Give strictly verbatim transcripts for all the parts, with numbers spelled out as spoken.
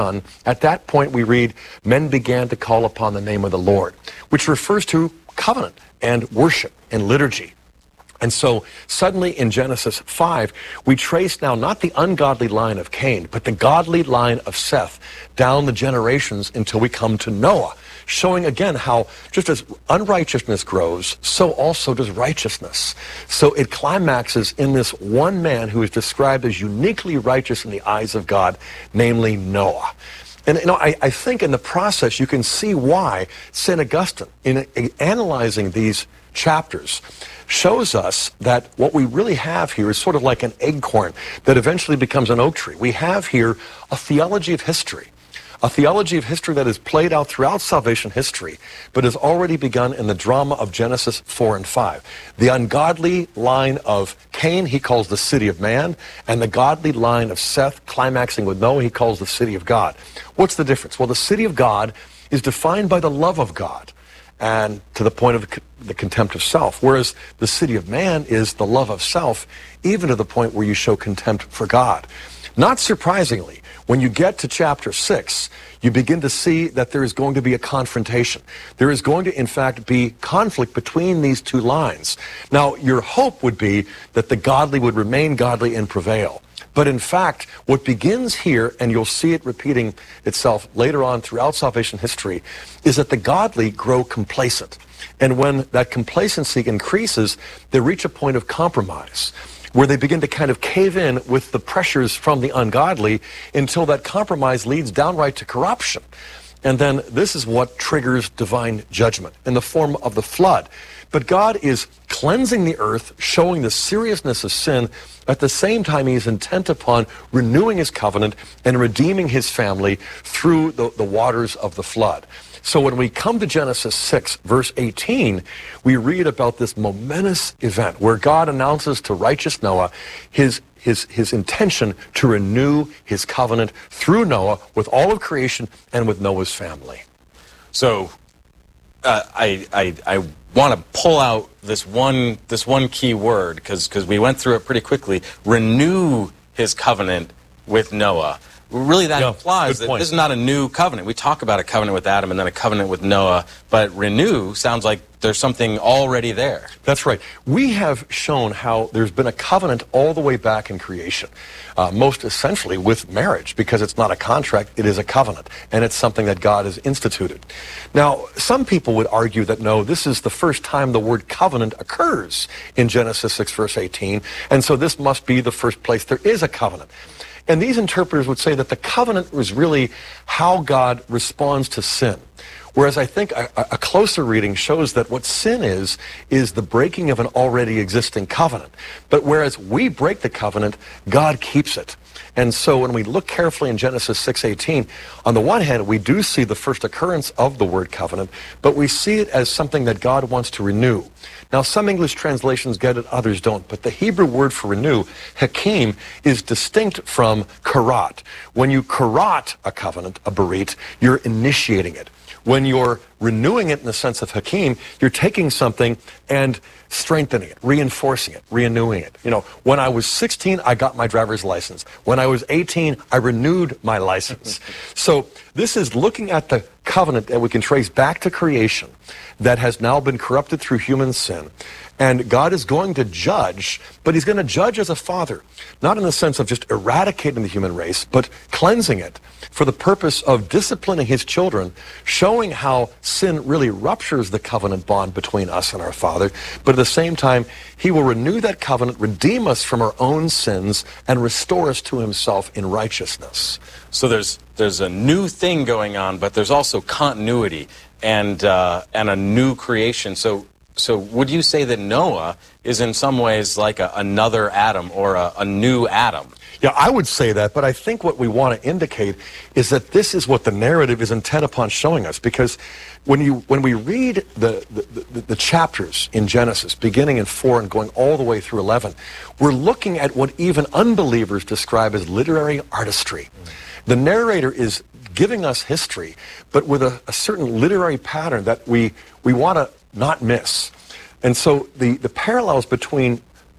At that point, we read, men began to call upon the name of the Lord, which refers to covenant and worship and liturgy. And so suddenly in Genesis five, we trace now not the ungodly line of Cain, but the godly line of Seth down the generations until we come to Noah, showing again how just as unrighteousness grows, so also does righteousness. So it climaxes in this one man who is described as uniquely righteous in the eyes of God, namely Noah. And you know, I, I think in the process you can see why Saint Augustine, in, in analyzing these chapters, shows us that what we really have here is sort of like an acorn that eventually becomes an oak tree. We have here a theology of history. A theology of history that is played out throughout salvation history, but has already begun in the drama of Genesis four and five. The ungodly line of Cain, he calls the city of man, and the godly line of Seth, climaxing with Noah, he calls the city of God. What's the difference? Well, the city of God is defined by the love of God, and to the point of the contempt of self, whereas the city of man is the love of self, even to the point where you show contempt for God. Not surprisingly, when you get to chapter six, you begin to see that there is going to be a confrontation. There is going to, in fact, be conflict between these two lines. Now, your hope would be that the godly would remain godly and prevail. But in fact, what begins here, and you'll see it repeating itself later on throughout salvation history, is that the godly grow complacent. And when that complacency increases, they reach a point of compromise, where they begin to kind of cave in with the pressures from the ungodly until that compromise leads downright to corruption. And then this is what triggers divine judgment in the form of the flood. But God is cleansing the earth, showing the seriousness of sin. At the same time, he is intent upon renewing his covenant and redeeming his family through the, the waters of the flood. So when we come to Genesis six, verse eighteen, we read about this momentous event where God announces to righteous Noah his, his, his intention to renew his covenant through Noah with all of creation and with Noah's family. So uh, I, I, I want to pull out this one, this one key word, because because we went through it pretty quickly. Renew his covenant with Noah. Really, that yeah, implies that this is not a new covenant. We talk about a covenant with Adam and then a covenant with Noah, but renew sounds like there's something already there. That's right. We have shown how there's been a covenant all the way back in creation, uh, most essentially with marriage, because it's not a contract, it is a covenant, and it's something that God has instituted. Now, some people would argue that no, this is the first time the word covenant occurs in Genesis six, verse eighteen, and so this must be the first place there is a covenant. And these interpreters would say that the covenant was really how God responds to sin. Whereas I think a, a closer reading shows that what sin is, is the breaking of an already existing covenant. But whereas we break the covenant, God keeps it. And so when we look carefully in Genesis six eighteen, on the one hand, we do see the first occurrence of the word covenant, but we see it as something that God wants to renew. Now, some English translations get it, others don't, but the Hebrew word for renew, hakim, is distinct from karat. When you karat a covenant, a berit, you're initiating it. When you're renewing it in the sense of hakim, you're taking something and strengthening it, reinforcing it, renewing it. You know, when I was sixteen, I got my driver's license. When I was eighteen, I renewed my license. So this is looking at the covenant that we can trace back to creation that has now been corrupted through human sin. And God is going to judge, but he's going to judge as a father, not in the sense of just eradicating the human race, but cleansing it for the purpose of disciplining his children, showing how sin really ruptures the covenant bond between us and our Father. But at the same time, he will renew that covenant, redeem us from our own sins, and restore us to himself in righteousness. So there's there's a new thing going on, but there's also continuity and uh, and a new creation. So so would you say that Noah is in some ways like a, another Adam or a, a new Adam? Yeah, I would say that, but I think what we want to indicate is that this is what the narrative is intent upon showing us, because when you when we read the, the, the, the chapters in Genesis, beginning in four and going all the way through eleven, we're looking at what even unbelievers describe as literary artistry. The narrator is giving us history, but with a, a certain literary pattern that we, we want to not miss. And so the, the parallels between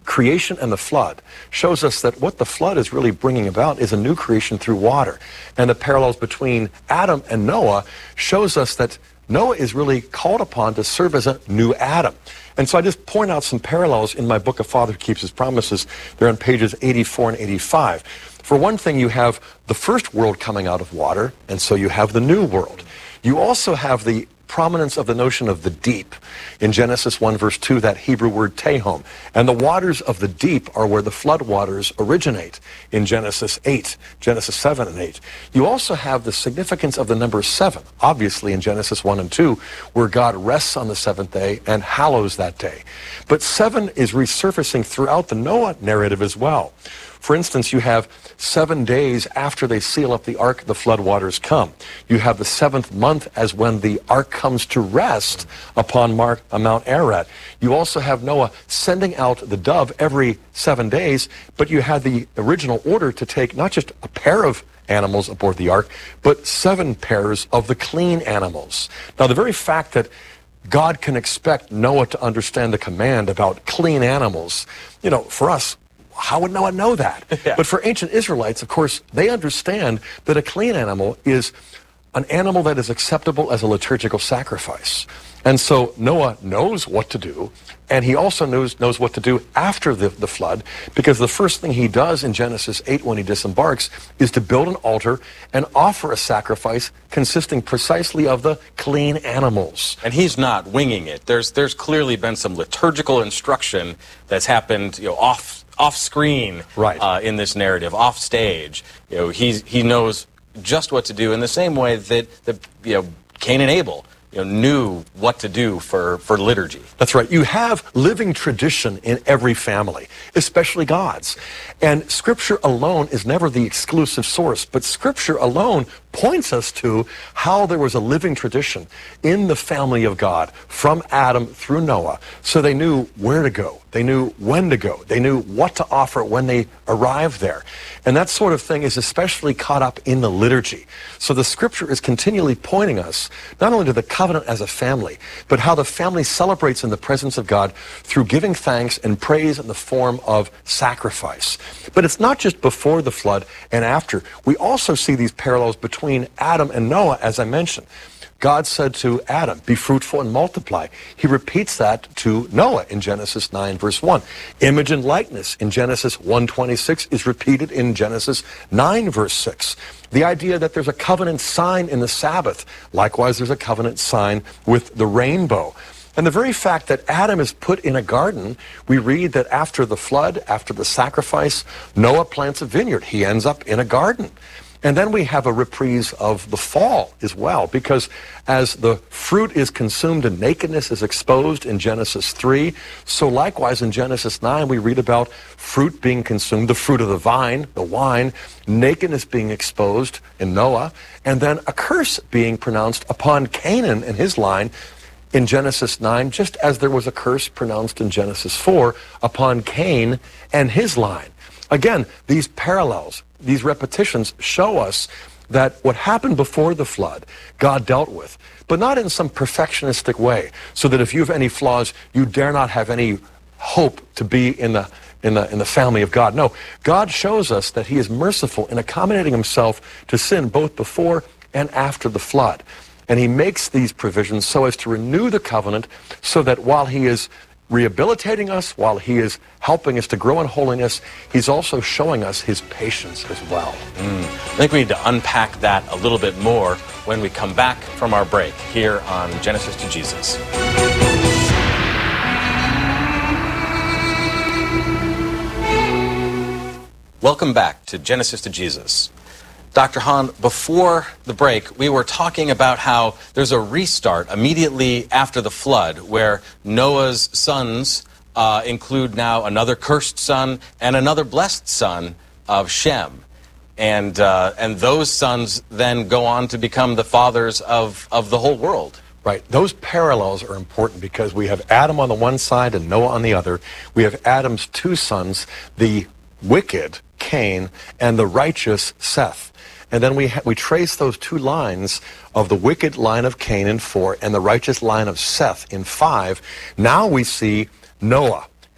creation and the flood shows us that what the flood is really bringing about is a new creation through water. And the parallels between Adam and Noah shows us that Noah is really called upon to serve as a new Adam. And so I just point out some parallels in my book, A Father Who Keeps His Promises. They're on pages eighty-four and eighty-five. For one thing, you have the first world coming out of water, and so you have the new world. You also have the prominence of the notion of the deep. In Genesis one verse two, that Hebrew word tehom. And the waters of the deep are where the flood waters originate in Genesis eight, Genesis seven and eight. You also have the significance of the number seven, obviously in Genesis one and two, where God rests on the seventh day and hallows that day. But seven is resurfacing throughout the Noah narrative as well. For instance, you have seven days after they seal up the ark, the flood waters come. You have the seventh month as when the ark comes to rest upon Mar- uh, Mount Ararat. You also have Noah sending out the dove every seven days, but you had the original order to take not just a pair of animals aboard the ark, but seven pairs of the clean animals. Now, the very fact that God can expect Noah to understand the command about clean animals, you know, for us, how would Noah know that? Yeah. But for ancient Israelites, of course, they understand that a clean animal is an animal that is acceptable as a liturgical sacrifice. And so Noah knows what to do, and he also knows, knows what to do after the, the flood, because the first thing he does in Genesis eight when he disembarks is to build an altar and offer a sacrifice consisting precisely of the clean animals. And he's not winging it. There's, there's clearly been some liturgical instruction that's happened, you know, off off screen, right. uh, in this narrative, off stage. You know, he's, he knows just what to do in the same way that, that you know, Cain and Abel, you know, knew what to do for, for liturgy. That's right. You have living tradition in every family, especially God's. And Scripture alone is never the exclusive source, but Scripture alone points us to how there was a living tradition in the family of God from Adam through Noah, so they knew where to go. They knew when to go. They knew what to offer when they arrived there. And that sort of thing is especially caught up in the liturgy. So the Scripture is continually pointing us not only to the covenant as a family, but how the family celebrates in the presence of God through giving thanks and praise in the form of sacrifice. But it's not just before the flood and after. We also see these parallels between Adam and Noah, as I mentioned. God said to Adam, be fruitful and multiply. He repeats that to Noah in Genesis nine, verse one. Image and likeness in Genesis one twenty-six is repeated in Genesis nine, verse six. The idea that there's a covenant sign in the Sabbath. Likewise, there's a covenant sign with the rainbow. And the very fact that Adam is put in a garden, we read that after the flood, after the sacrifice, Noah plants a vineyard. He ends up in a garden. And then we have a reprise of the fall as well, because as the fruit is consumed and nakedness is exposed in Genesis three, so likewise in Genesis nine we read about fruit being consumed, the fruit of the vine, the wine, nakedness being exposed in Noah, and then a curse being pronounced upon Canaan and his line in Genesis nine, just as there was a curse pronounced in Genesis four upon Cain and his line. Again, these parallels, these repetitions show us that what happened before the flood, God dealt with, but not in some perfectionistic way, so that if you have any flaws, you dare not have any hope to be in the in the in the family of God. No, God shows us that he is merciful in accommodating himself to sin both before and after the flood. And he makes these provisions so as to renew the covenant, so that while he is rehabilitating us, while he is helping us to grow in holiness, he's also showing us his patience as well. Mm. I think we need to unpack that a little bit more when we come back from our break here on Genesis to Jesus. Welcome back to Genesis to Jesus. Doctor Hahn, before the break, we were talking about how there's a restart immediately after the flood, where Noah's sons uh, include now another cursed son and another blessed son of Shem. And, uh, and those sons then go on to become the fathers of, of the whole world. Right. Those parallels are important because we have Adam on the one side and Noah on the other. We have Adam's two sons, the wicked Cain and the righteous Seth. And then we ha we trace those two lines of the wicked line of Cain in four and the righteous line of Seth in five. Now we see Noah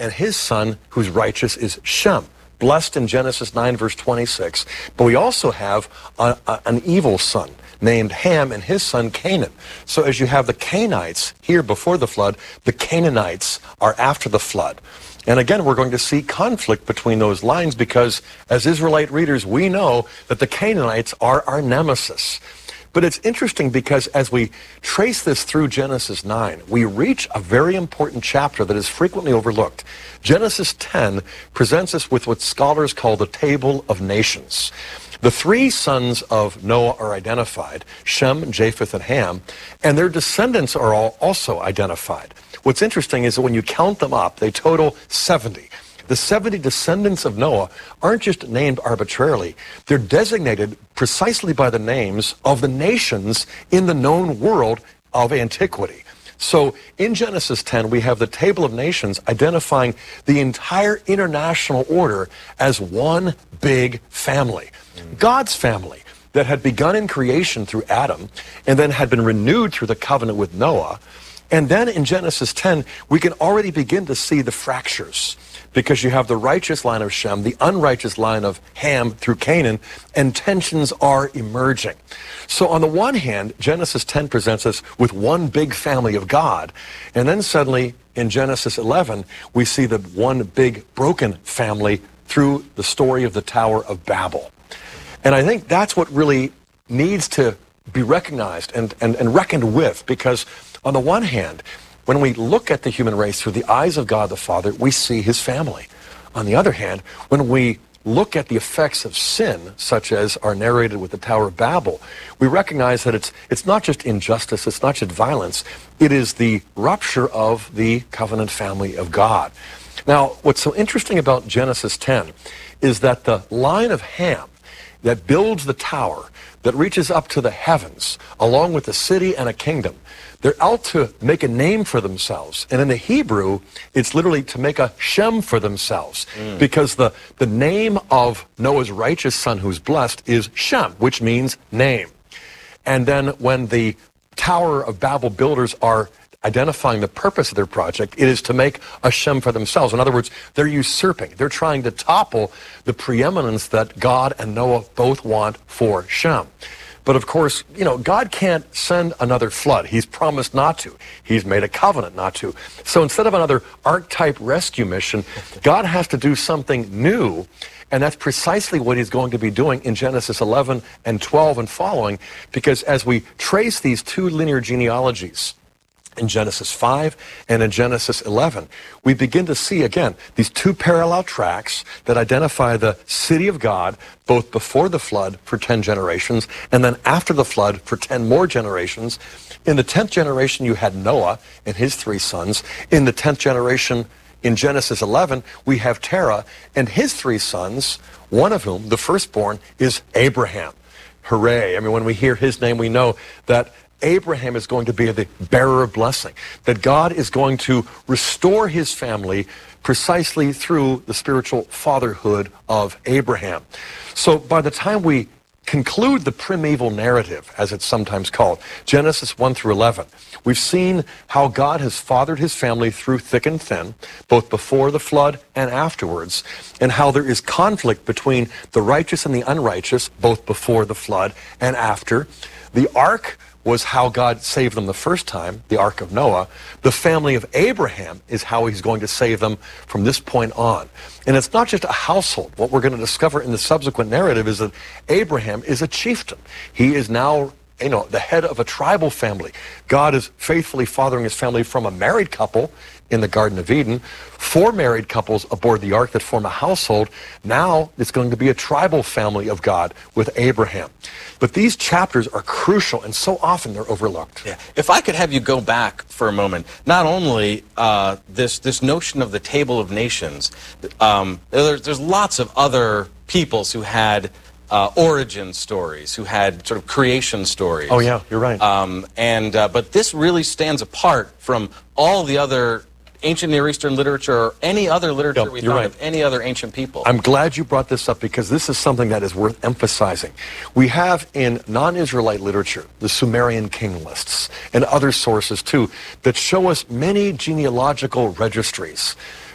and his son who's righteous is Shem, blessed in Genesis nine, verse twenty-six. But we also have a, a, an evil son named Ham and his son Canaan. So as you have the Canaanites here before the flood, the Canaanites are after the flood. And again, we're going to see conflict between those lines because as Israelite readers, we know that the Canaanites are our nemesis. But it's interesting because as we trace this through Genesis nine, we reach a very important chapter that is frequently overlooked. Genesis ten presents us with what scholars call the Table of Nations. The three sons of Noah are identified, Shem, Japheth, and Ham, and their descendants are all also identified. What's interesting is that when you count them up, they total seventy. The seventy descendants of Noah aren't just named arbitrarily. They're designated precisely by the names of the nations in the known world of antiquity. So in Genesis ten, we have the Table of Nations identifying the entire international order as one big family. God's family that had begun in creation through Adam and then had been renewed through the covenant with Noah. And then in Genesis ten, we can already begin to see the fractures because you have the righteous line of Shem, the unrighteous line of Ham through Canaan, and tensions are emerging. So on the one hand, Genesis ten presents us with one big family of God, and then suddenly in Genesis eleven, we see the one big broken family through the story of the Tower of Babel. And I think that's what really needs to be recognized and, and, and reckoned with, because on the one hand, when we look at the human race through the eyes of God the Father, we see his family. On the other hand, when we look at the effects of sin, such as are narrated with the Tower of Babel, we recognize that it's, it's not just injustice, it's not just violence, it is the rupture of the covenant family of God. Now, what's so interesting about Genesis ten is that the line of Ham that builds the tower that reaches up to the heavens, along with a city and a kingdom, they're out to make a name for themselves. And in the Hebrew, it's literally to make a Shem for themselves. Mm. Because the, the name of Noah's righteous son who's blessed is Shem, which means name. And then when the Tower of Babel builders are identifying the purpose of their project, it is to make a Shem for themselves. In other words, they're usurping. They're trying to topple the preeminence that God and Noah both want for Shem. But of course, you know, God can't send another flood. He's promised not to. He's made a covenant not to. So instead of another archetype rescue mission, God has to do something new. And that's precisely what he's going to be doing in Genesis eleven and twelve and following, because as we trace these two linear genealogies, in Genesis five and in Genesis eleven, we begin to see, again, these two parallel tracks that identify the city of God, both before the flood for ten generations, and then after the flood for ten more generations. In the tenth generation, you had Noah and his three sons. In the tenth generation, in Genesis eleven, we have Terah and his three sons, one of whom, the firstborn, is Abraham. Hooray. I mean, when we hear his name, we know that Abraham is going to be the bearer of blessing, that God is going to restore his family precisely through the spiritual fatherhood of Abraham. So by the time we conclude the primeval narrative, as it's sometimes called, Genesis one through eleven, we've seen how God has fathered his family through thick and thin, both before the flood and afterwards, and how there is conflict between the righteous and the unrighteous, both before the flood and after. The ark was how God saved them the first time, the Ark of Noah. The family of Abraham is how he's going to save them from this point on. And it's not just a household. What we're going to discover in the subsequent narrative is that Abraham is a chieftain. He is now, you know, the head of a tribal family. God is faithfully fathering his family from a married couple in the Garden of Eden, four married couples aboard the ark that form a household. Now it's going to be a tribal family of God with Abraham. But these chapters are crucial, and so often they're overlooked. Yeah. If I could have you go back for a moment, not only uh, this this notion of the Table of Nations, um, there, there's lots of other peoples who had uh, origin stories, who had sort of creation stories. Oh yeah, you're right. Um, and uh, but this really stands apart from all the other ancient Near Eastern literature or any other literature Yep, we you're found right. of any other ancient people. I'm glad you brought this up because this is something that is worth emphasizing. We have in non-Israelite literature the Sumerian king lists and other sources too that show us many genealogical registries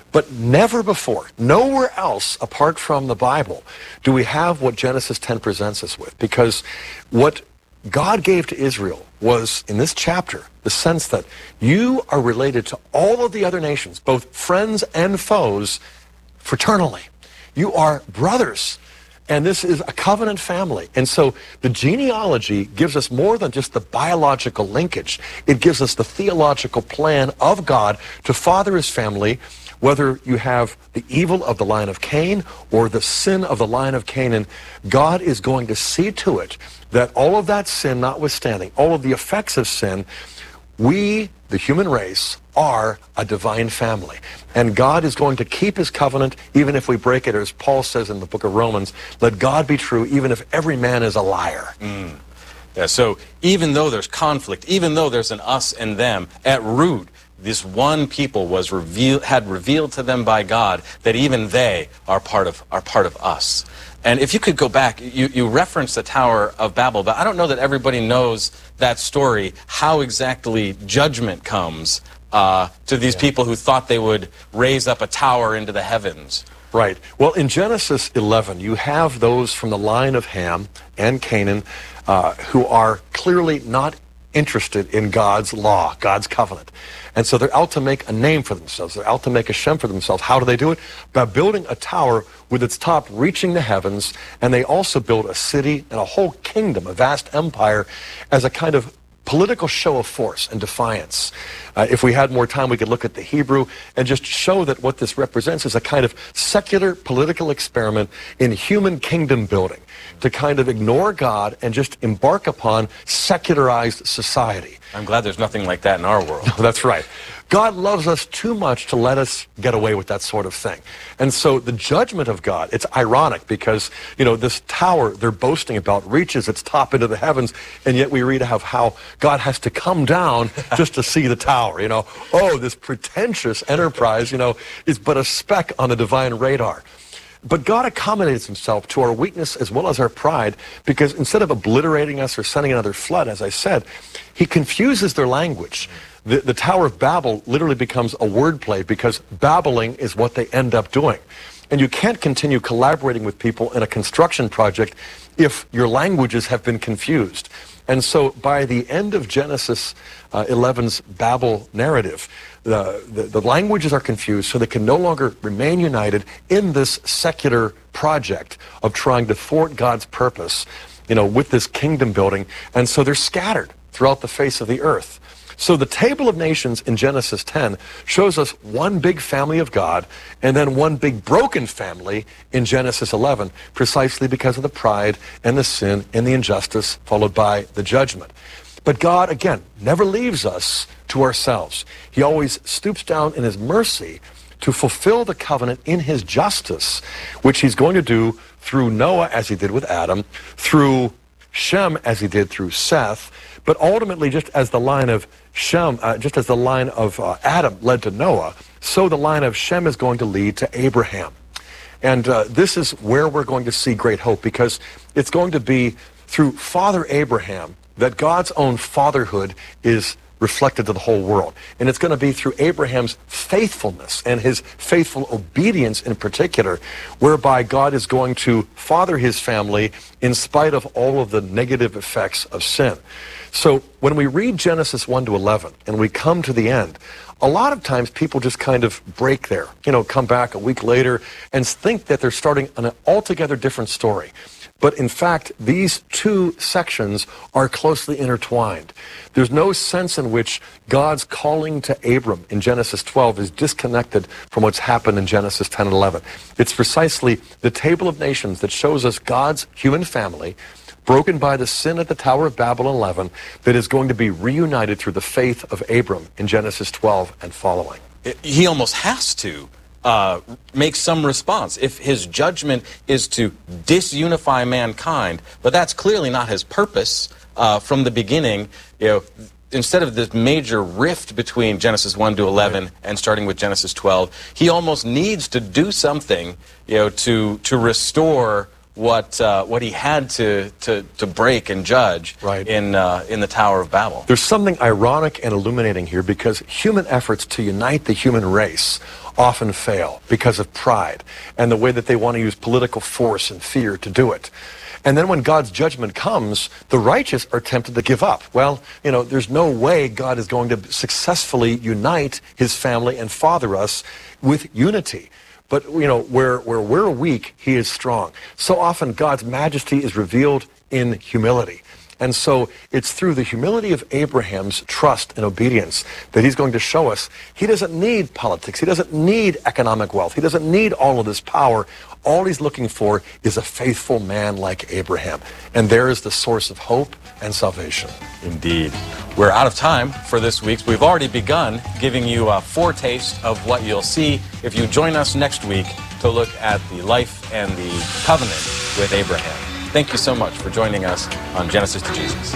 But never before, nowhere else apart from the Bible, do we have what Genesis ten presents us with. Because what God gave to Israel was, in this chapter, the sense that you are related to all of the other nations, both friends and foes, fraternally. You are brothers. And this is a covenant family. And so the genealogy gives us more than just the biological linkage. It gives us the theological plan of God to father his family, whether you have the evil of the line of Cain or the sin of the line of Canaan. God is going to see to it that all of that sin notwithstanding, all of the effects of sin, we, the human race, are a divine family. And God is going to keep his covenant even if we break it. As Paul says in the book of Romans, let God be true even if every man is a liar. Mm. Yeah, so even though there's conflict, even though there's an us and them, at root, this one people was revealed, had revealed to them by God that even they are part of, are part of us. And if you could go back, you, you referenced the Tower of Babel, but I don't know that everybody knows that story, how exactly judgment comes uh, to these yeah. people who thought they would raise up a tower into the heavens. Right. Well, in Genesis eleven, you have those from the line of Ham and Canaan uh, who are clearly not interested in God's law, God's covenant. And so they're out to make a name for themselves. They're out to make a Shem for themselves. How do they do it? By building a tower with its top reaching the heavens, and they also build a city and a whole kingdom, a vast empire, as a kind of political show of force and defiance. Uh, if we had more time, we could look at the Hebrew and just show that what this represents is a kind of secular political experiment in human kingdom building to kind of ignore God and just embark upon secularized society. I'm glad there's nothing like that in our world. That's right. God loves us too much to let us get away with that sort of thing. And so the judgment of God, it's ironic because, you know, this tower they're boasting about reaches its top into the heavens, and yet we read of how God has to come down just to see the tower, you know. Oh, this pretentious enterprise, you know, is but a speck on the divine radar. But God accommodates himself to our weakness as well as our pride, because instead of obliterating us or sending another flood, as I said, he confuses their language. The, the Tower of Babel literally becomes a wordplay because babbling is what they end up doing. And you can't continue collaborating with people in a construction project if your languages have been confused. And so by the end of Genesis uh, eleven's Babel narrative, the, the, the languages are confused, so they can no longer remain united in this secular project of trying to thwart God's purpose, you know, with this kingdom building. And so they're scattered throughout the face of the earth. So the Table of Nations in Genesis ten shows us one big family of God and then one big broken family in Genesis eleven, precisely because of the pride and the sin and the injustice followed by the judgment. But God, again, never leaves us to ourselves. He always stoops down in his mercy to fulfill the covenant in his justice, which he's going to do through Noah as he did with Adam, through Shem as he did through Seth, but ultimately just as the line of Shem, uh, just as the line of uh, Adam led to Noah, so the line of Shem is going to lead to Abraham. And uh, this is where we're going to see great hope, because it's going to be through Father Abraham that God's own fatherhood is reflected to the whole world. And it's going to be through Abraham's faithfulness and his faithful obedience in particular, whereby God is going to father his family in spite of all of the negative effects of sin. So when we read Genesis one to eleven and we come to the end, a lot of times people just kind of break there, you know, come back a week later and think that they're starting an altogether different story. But in fact, these two sections are closely intertwined. There's no sense in which God's calling to Abram in Genesis twelve is disconnected from what's happened in Genesis ten and eleven. It's precisely the Table of Nations that shows us God's human family, broken by the sin at the Tower of Babel in eleven, that is going to be reunited through the faith of Abram in Genesis twelve and following. He almost has to uh, make some response. If his judgment is to disunify mankind, but that's clearly not his purpose uh, from the beginning, you know, instead of this major rift between Genesis one to eleven right. and starting with Genesis twelve, he almost needs to do something, you know, to, to restore what uh, what he had to, to, to break and judge Right. in uh, in the Tower of Babel. There's something ironic and illuminating here because human efforts to unite the human race often fail because of pride and the way that they want to use political force and fear to do it. And then when God's judgment comes, the righteous are tempted to give up. Well, you know, there's no way God is going to successfully unite his family and father us with unity. But, you know, where, where we're weak, he is strong. So often God's majesty is revealed in humility. And so it's through the humility of Abraham's trust and obedience that he's going to show us he doesn't need politics. He doesn't need economic wealth. He doesn't need all of this power. All he's looking for is a faithful man like Abraham. And there is the source of hope and salvation. Indeed. We're out of time for this week's. We've already begun giving you a foretaste of what you'll see if you join us next week to look at the life and the covenant with Abraham. Thank you so much for joining us on Genesis to Jesus.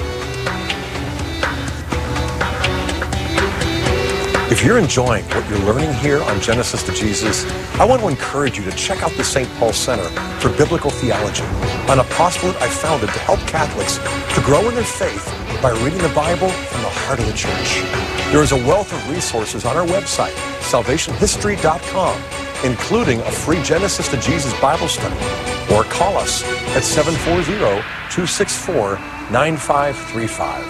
If you're enjoying what you're learning here on Genesis to Jesus, I want to encourage you to check out the Saint Paul Center for Biblical Theology, an apostolate I founded to help Catholics to grow in their faith by reading the Bible from the heart of the Church. There is a wealth of resources on our website, salvation history dot com, including a free Genesis to Jesus Bible study. Or call us at seven four zero, two six four, nine five three five.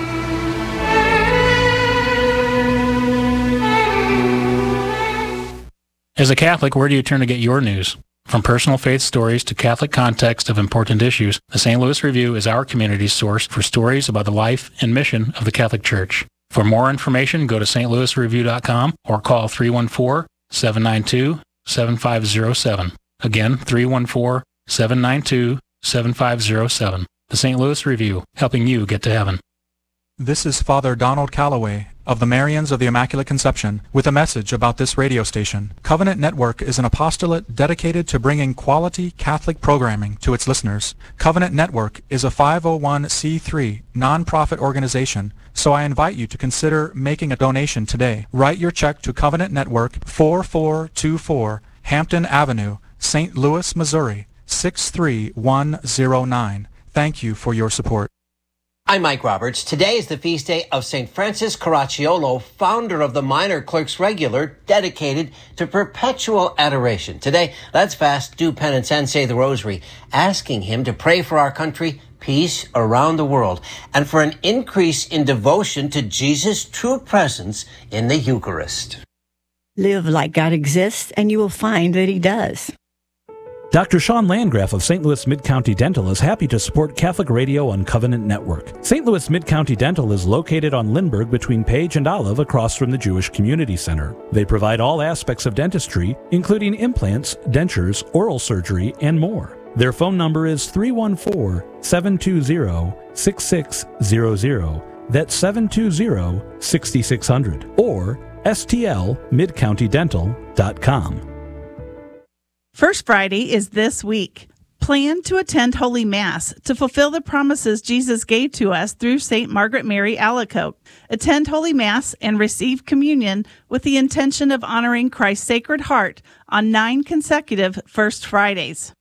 As a Catholic, where do you turn to get your news? From personal faith stories to Catholic context of important issues, the Saint Louis Review is our community's source for stories about the life and mission of the Catholic Church. For more information, go to st louis review dot com or call three one four, seven nine two, seven five zero seven. Again, three one four, seven nine two, seven five zero seven. The Saint Louis Review, helping you get to heaven. This is Father Donald Calloway of the Marians of the Immaculate Conception with a message about this radio station. Covenant Network is an apostolate dedicated to bringing quality Catholic programming to its listeners. Covenant Network is a five oh one c three nonprofit organization, so I invite you to consider making a donation today. Write your check to Covenant Network, four four two four Hampton Avenue, Saint Louis, Missouri, six three one zero nine. Thank you for your support. I'm Mike Roberts. Today is the feast day of Saint Francis Caracciolo, founder of the Minor Clerks Regular, dedicated to perpetual adoration. Today, let's fast, do penance, and say the rosary, asking him to pray for our country, peace around the world, and for an increase in devotion to Jesus' true presence in the Eucharist. Live like God exists, and you will find that he does. Doctor Sean Landgraf of Saint Louis Mid-County Dental is happy to support Catholic Radio on Covenant Network. Saint Louis Mid-County Dental is located on Lindbergh between Page and Olive across from the Jewish Community Center. They provide all aspects of dentistry, including implants, dentures, oral surgery, and more. Their phone number is three one four, seven two zero, six six zero zero. That's seven two zero, six six zero zero. Or S T L mid county dental dot com. First Friday is this week. Plan to attend Holy Mass to fulfill the promises Jesus gave to us through Saint Margaret Mary Alacoque. Attend Holy Mass and receive communion with the intention of honoring Christ's Sacred Heart on nine consecutive First Fridays.